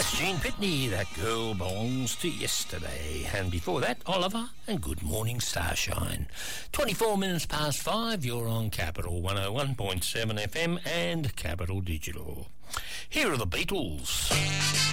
That's Gene Pitney, That Girl Belongs to Yesterday. And before that, Oliver and Good Morning Starshine. 24 minutes past 5, you're on Capital 101.7 FM and Capital Digital. Here are the Beatles.